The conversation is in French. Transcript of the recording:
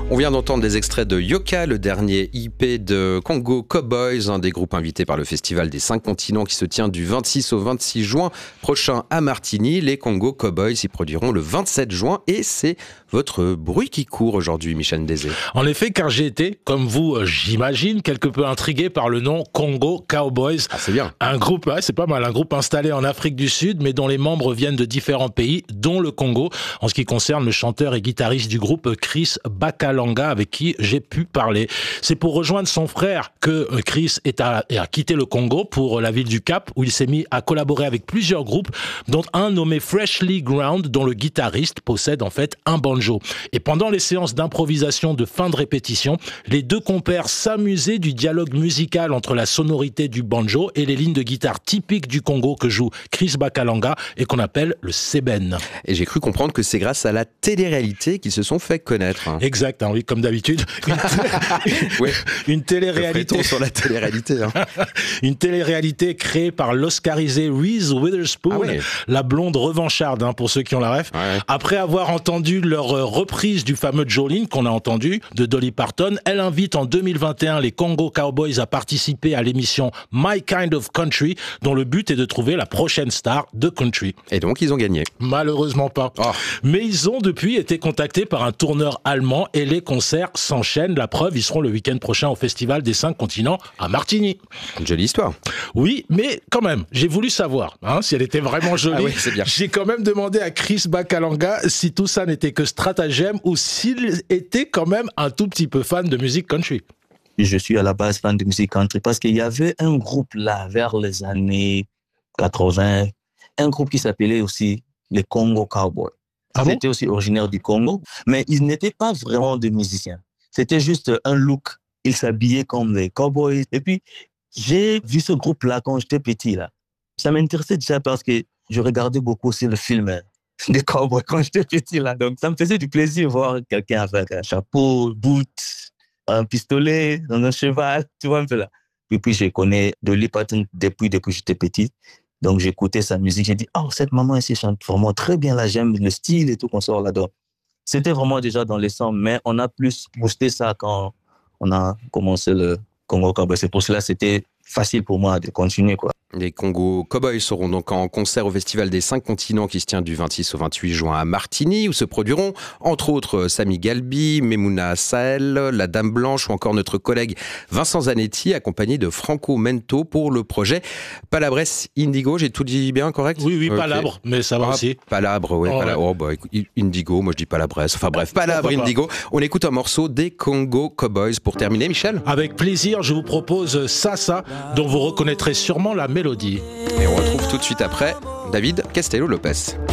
On vient d'entendre des extraits de Yoka, le dernier IP de Congo Cowboys, un des groupes invités par le Festival des 5 continents qui se tient du 26 au 26 juin prochain à Martigny. Les Congo Cowboys y produiront le 27 juin et c'est votre bruit qui court aujourd'hui, Michel Ndézé. En effet, car j'ai été, comme vous, j'imagine, quelque peu intrigué par le nom Congo Cowboys. Ah, c'est bien. Un groupe, ouais, c'est pas mal, un groupe installé en Afrique du Sud, mais dont les membres viennent de différents pays, dont le Congo, en ce qui concerne le chanteur et guitariste du groupe Chris Bakalanga, avec qui j'ai pu parler. C'est pour rejoindre son frère que Chris a quitté le Congo pour la ville du Cap, où il s'est mis à collaborer avec plusieurs groupes, dont un nommé Freshly Ground, dont le guitariste possède en fait un banjo. Et pendant les séances d'improvisation de fin de répétition, les deux compères s'amusaient du dialogue musical entre la sonorité du banjo et les lignes de guitare typiques du Congo que joue Chris Bakalanga et qu'on appelle le seben. Et j'ai cru comprendre que c'est grâce à la télé-réalité qu'ils se sont fait connaître. Exact, hein, oui, comme d'habitude. Ouais. Une télé-réalité sur la télé-réalité. Hein. Une télé-réalité créée par l'oscarisée Reese Witherspoon, ah ouais. La blonde revancharde, hein, pour ceux qui ont la ref. Ouais. Après avoir entendu leur reprise du fameux Jolene qu'on a entendu de Dolly Parton, elle invite en 2021 les Congo Cowboys à participer à l'émission My Kind of Country, dont le but est de trouver la prochaine star de country. Et donc ils ont gagné. Malheureusement pas. Oh. Mais ils ont depuis été contactés par un tourneur allemand et les concerts s'enchaînent. La preuve, ils seront le week-end prochain au Festival des 5 continents à Martigny. Une jolie histoire. Oui, mais quand même, j'ai voulu savoir si elle était vraiment jolie. Ah oui, c'est bien. J'ai quand même demandé à Chris Bakalanga si tout ça n'était que stratagème ou s'il était quand même un tout petit peu fan de musique country. Je suis à la base fan de musique country parce qu'il y avait un groupe là, vers les années 80, un groupe qui s'appelait aussi les Congo Cowboys. Ah Ils bon? étaient aussi originaires du Congo, mais ils n'étaient pas vraiment des musiciens. C'était juste un look. Ils s'habillaient comme des cowboys. Et puis, j'ai vu ce groupe-là quand j'étais petit. Là. Ça m'intéressait déjà parce que je regardais beaucoup aussi le film des cowboys quand j'étais petit. Là. Donc, ça me faisait du plaisir de voir quelqu'un avec un chapeau, boots, un pistolet, dans un cheval, tu vois un peu là. Et puis, je connais Dolly Parton depuis que j'étais petit. Donc, j'écoutais sa musique. J'ai dit, oh, cette maman ici chante vraiment très bien là. J'aime le style et tout qu'on sort là-dedans. C'était vraiment déjà dans les sons, mais on a plus boosté ça quand on a commencé le Congo Cowboy. C'est pour cela que c'était facile pour moi de continuer, quoi. Les Congo Cowboys seront donc en concert au Festival des 5 continents qui se tient du 26 au 28 juin à Martigny, où se produiront entre autres Sami Galbi, Memouna Sahel, la Dame Blanche ou encore notre collègue Vincent Zanetti, accompagné de Franco Mento pour le projet Palabres Indigo. J'ai tout dit bien, correct? Oui, okay. Palabre, mais ça va aussi. Palabre, oui. Oh, Palabre. ouais. Oh, bah, écoute, Indigo, moi je dis Palabres. Enfin bref, Palabre Indigo. On écoute un morceau des Congo Cowboys pour terminer, Michel. Avec plaisir, je vous propose Sasa, dont vous reconnaîtrez sûrement la mélodie. Et on retrouve tout de suite après David Castello-Lopez.